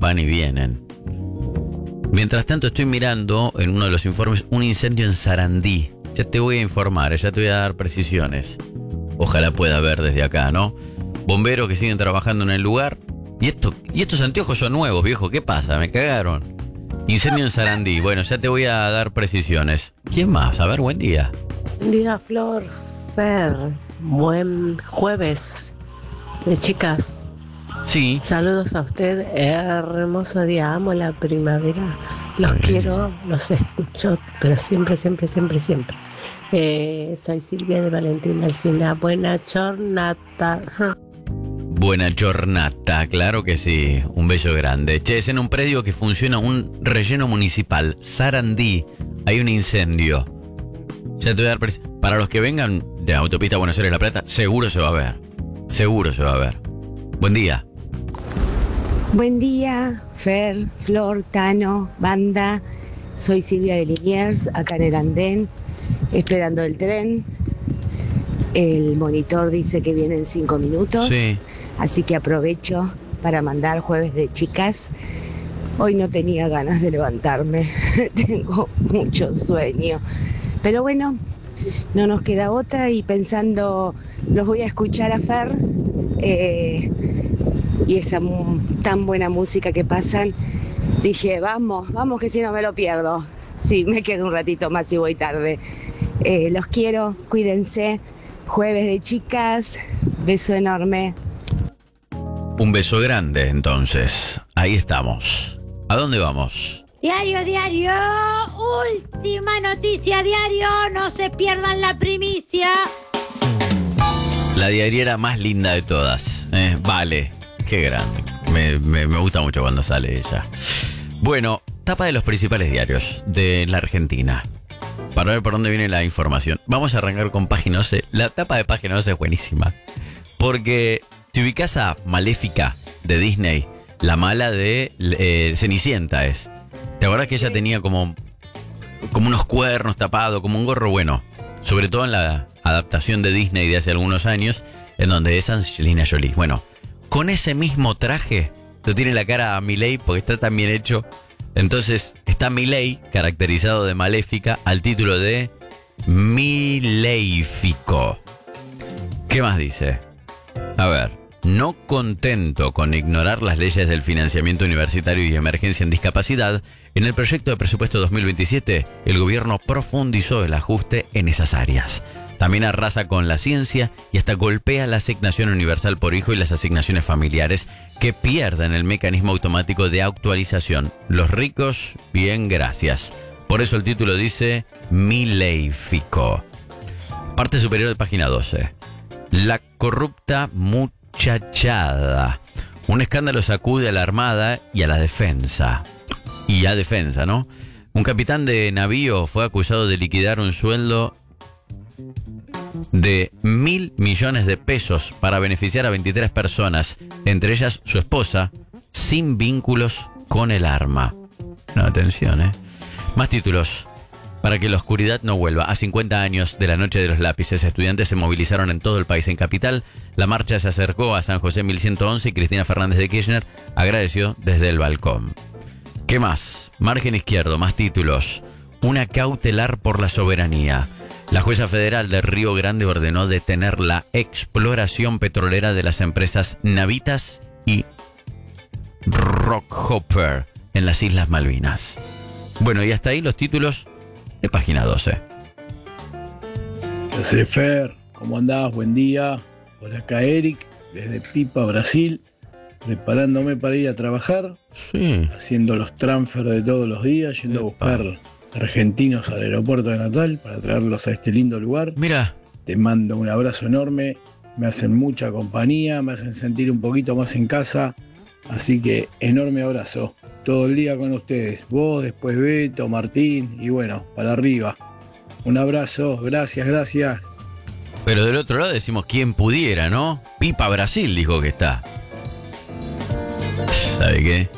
van y vienen. Mientras tanto estoy mirando en uno de los informes un incendio en Sarandí. Ya te voy a informar, ya te voy a dar precisiones. Ojalá pueda ver desde acá, ¿no? Bomberos que siguen trabajando en el lugar. Y estos anteojos son nuevos, viejo. ¿Qué pasa? Me cagaron. Incendio en Sarandí. Bueno, ya te voy a dar precisiones. ¿Quién más? A ver, buen día. Buen día, Flor, Fer. Buen jueves de chicas. Sí. Saludos a usted. Hermoso día. Amo la primavera. Los quiero, los escucho, pero siempre, siempre, siempre, siempre. Soy Silvia de Valentín Alsina. Buena jornada. Buena jornada, claro que sí. Un beso grande. Che, es en un predio que funciona un relleno municipal. Sarandí. Hay un incendio. Ya te voy a dar para los que vengan de Autopista Buenos Aires-La Plata, seguro se va a ver. Seguro se va a ver. Buen día. Buen día, Fer, Flor, Tano, banda. Soy Silvia de Liniers, acá en el andén, esperando el tren. El monitor dice que viene en 5 minutos. Sí. Así que aprovecho para mandar jueves de chicas. Hoy no tenía ganas de levantarme, tengo mucho sueño. Pero bueno, no nos queda otra y pensando, los voy a escuchar a Fer y esa tan buena música que pasan, dije, vamos que si no me lo pierdo. Sí, me quedo un ratito más y voy tarde. Los quiero, cuídense. Jueves de chicas, beso enorme. Un beso grande, entonces. Ahí estamos. ¿A dónde vamos? Diario, última noticia, diario, no se pierdan la primicia. La diariera más linda de todas. Vale, qué grande. Me gusta mucho cuando sale ella. Bueno, tapa de los principales diarios de la Argentina. Para ver por dónde viene la información. Vamos a arrancar con Página 12. La tapa de Página 12 es buenísima. Porque te ubicás a Maléfica de Disney. La mala de Cenicienta es. ¿Te acuerdas que ella tenía como unos cuernos tapados, como un gorro? Bueno, sobre todo en la adaptación de Disney de hace algunos años, en donde es Angelina Jolie. Bueno, con ese mismo traje, no tiene la cara a Milei porque está tan bien hecho. Entonces está Milei, caracterizado de Maléfica, al título de Mileifico. ¿Qué más dice? A ver. No contento con ignorar las leyes del financiamiento universitario y emergencia en discapacidad, en el proyecto de presupuesto 2027, el gobierno profundizó el ajuste en esas áreas. También arrasa con la ciencia y hasta golpea la asignación universal por hijo y las asignaciones familiares que pierden el mecanismo automático de actualización. Los ricos, bien, gracias. Por eso el título dice Mileifico. Parte superior de Página 12. La corrupta muchachada. Un escándalo sacude a la Armada y a la Defensa. Y a Defensa, ¿no? Un capitán de navío fue acusado de liquidar un sueldo de 1.000 millones de pesos para beneficiar a 23 personas, entre ellas su esposa, sin vínculos con el arma. No, atención, Más títulos. Para que la oscuridad no vuelva. A 50 años de la Noche de los Lápices, estudiantes se movilizaron en todo el país. En Capital, la marcha se acercó a San José 1111 y Cristina Fernández de Kirchner agradeció desde el balcón. ¿Qué más? Margen izquierdo, más títulos. Una cautelar por la soberanía. La jueza federal de Río Grande ordenó detener la exploración petrolera de las empresas Navitas y Rockhopper en las Islas Malvinas. Bueno, y hasta ahí los títulos de Página 12. ¿Qué haces, Fer? ¿Cómo andás? Buen día. Por acá Eric, desde Pipa, Brasil, preparándome para ir a trabajar. Sí. Haciendo los transfers de todos los días, yendo a buscar argentinos al aeropuerto de Natal para traerlos a este lindo lugar. Mira. Te mando un abrazo enorme. Me hacen mucha compañía, me hacen sentir un poquito más en casa. Así que enorme abrazo. Todo el día con ustedes. Vos, después Beto, Martín y bueno, para arriba. Un abrazo, gracias. Pero del otro lado decimos quién pudiera, ¿no? Pipa Brasil dijo que está. ¿Sabe qué?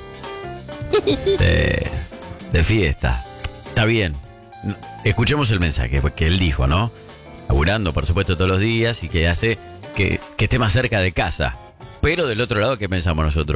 De fiesta. Está bien. Escuchemos el mensaje que él dijo, ¿no? Laburando, por supuesto, todos los días y que hace que esté más cerca de casa. Pero del otro lado, ¿qué pensamos nosotros?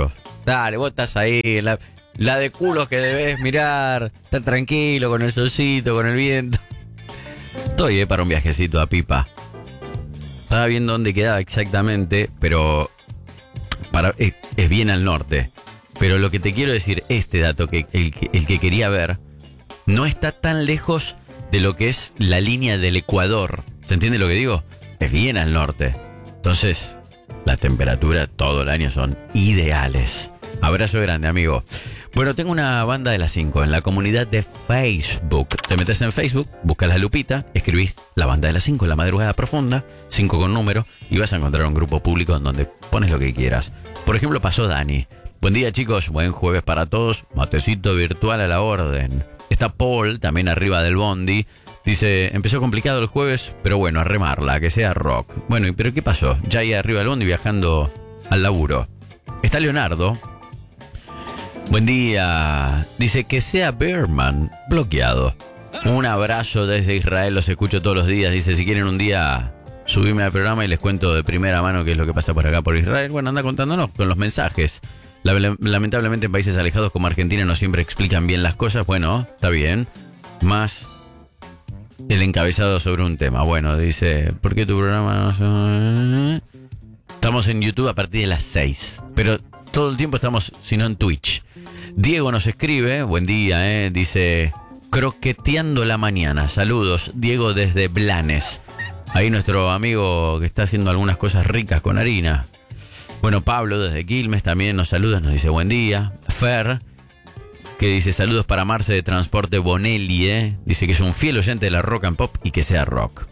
Dale, vos estás ahí, la de culos que debes mirar. Está tranquilo, con el solcito, con el viento. Estoy para un viajecito a Pipa. Estaba viendo dónde quedaba exactamente, pero es bien al norte. Pero lo que te quiero decir, este dato, que el que quería ver, no está tan lejos de lo que es la línea del Ecuador. ¿Se entiende lo que digo? Es bien al norte. Entonces, la temperatura todo el año son ideales. Abrazo grande, amigo. Bueno, tengo una banda de las 5 en la comunidad de Facebook. Te metes en Facebook, buscas la lupita, escribís la banda de las 5 en la madrugada profunda, 5 con número, y vas a encontrar un grupo público en donde pones lo que quieras. Por ejemplo, pasó Dani. Buen día, chicos, buen jueves para todos. Matecito virtual a la orden. Está Paul, también arriba del bondi. Dice, empezó complicado el jueves, pero bueno, a remarla, que sea rock. Bueno, ¿pero qué pasó? Ya ahí arriba del bondi viajando al laburo. Está Leonardo. Buen día. Dice que sea Bearman bloqueado. Un abrazo desde Israel, los escucho todos los días. Dice, si quieren un día subirme al programa y les cuento de primera mano qué es lo que pasa por acá por Israel. Bueno, anda contándonos con los mensajes. Lamentablemente en países alejados como Argentina no siempre explican bien las cosas. Bueno, está bien. Más el encabezado sobre un tema. Bueno, dice, ¿por qué tu programa no? Estamos en YouTube a partir de las 6. Pero todo el tiempo estamos, si no, en Twitch. Diego nos escribe, buen día, dice, croqueteando la mañana. Saludos, Diego desde Blanes. Ahí nuestro amigo que está haciendo algunas cosas ricas con harina. Bueno, Pablo desde Quilmes también nos saluda, nos dice buen día. Fer, que dice saludos para Marce de Transporte Bonelli, dice que es un fiel oyente de la rock and pop y que sea rock.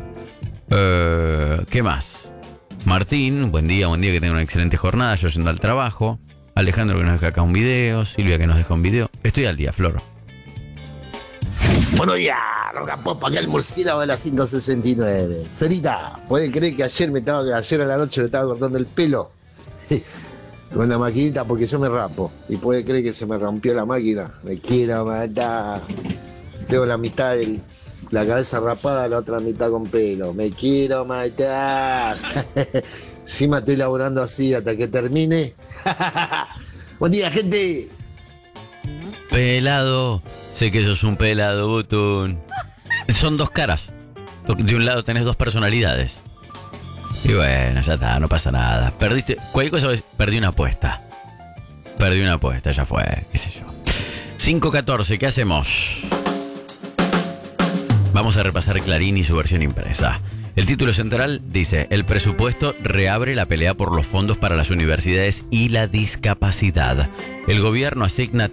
¿Qué más? Martín, buen día, que tenga una excelente jornada, yo yendo al trabajo. Alejandro que nos deja acá un video, Silvia que nos deja un video. Estoy al día, Flor. Buenos días, rock and pop, acá el murciélago de la 169. Ferita, ¿pueden creer que ayer a la noche me estaba cortando el pelo? Con la maquinita porque yo me rapo. Y puede creer que se me rompió la máquina. Me quiero matar. Tengo la mitad de la cabeza rapada, la otra mitad con pelo. Me quiero matar. Encima estoy laburando así hasta que termine. Buen día, gente. Pelado. Sé que sos un pelado, Butun. Son dos caras. De un lado tenés dos personalidades. Y bueno, ya está, no pasa nada. Perdiste, cualquier cosa, perdí una apuesta, ya fue, qué sé yo. 5:14, ¿qué hacemos? Vamos a repasar Clarín y su versión impresa. El título central dice, el presupuesto reabre la pelea por los fondos para las universidades y la discapacidad. El gobierno asigna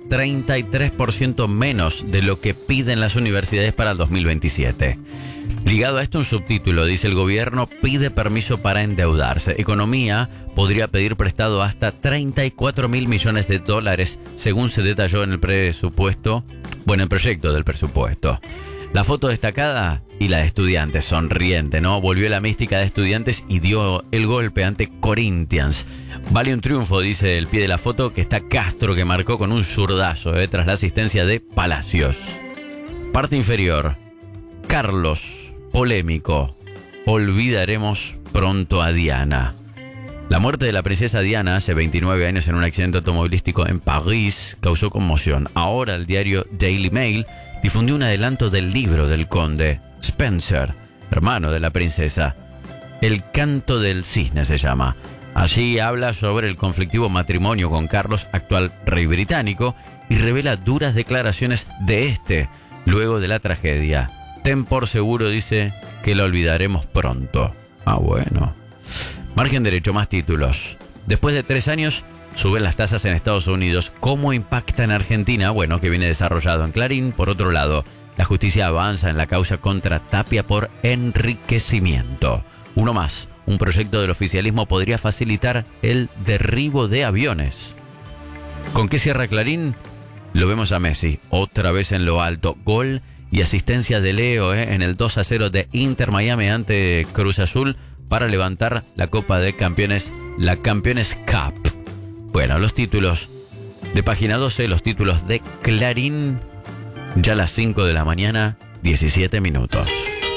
33% menos de lo que piden las universidades para el 2027. Ligado a esto un subtítulo, dice el gobierno pide permiso para endeudarse. Economía podría pedir prestado hasta 34.000 millones de dólares, según se detalló en el presupuesto, el proyecto del presupuesto. La foto destacada y la de estudiantes, sonriente, ¿no? Volvió la mística de estudiantes y dio el golpe ante Corinthians. Vale un triunfo, dice el pie de la foto, que está Castro, que marcó con un zurdazo, tras la asistencia de Palacios. Parte inferior, Carlos. Polémico. Olvidaremos pronto a Diana. La muerte de la princesa Diana hace 29 años en un accidente automovilístico en París causó conmoción. Ahora el diario Daily Mail difundió un adelanto del libro del conde Spencer, hermano de la princesa. El canto del cisne se llama. Allí habla sobre el conflictivo matrimonio con Carlos, actual rey británico, y revela duras declaraciones de luego de la tragedia. Ten por seguro, dice, que lo olvidaremos pronto. Ah, bueno. Margen derecho, más títulos. Después de 3 años, suben las tasas en Estados Unidos. ¿Cómo impacta en Argentina? Bueno, que viene desarrollado en Clarín. Por otro lado, la justicia avanza en la causa contra Tapia por enriquecimiento. Uno más. Un proyecto del oficialismo podría facilitar el derribo de aviones. ¿Con qué cierra Clarín? Lo vemos a Messi, otra vez en lo alto. Gol y asistencia de Leo en el 2-0 de Inter Miami ante Cruz Azul para levantar la Copa de Campeones, la Campeones Cup. Bueno, los títulos de página 12, los títulos de Clarín, ya a las 5 de la mañana, 17 minutos.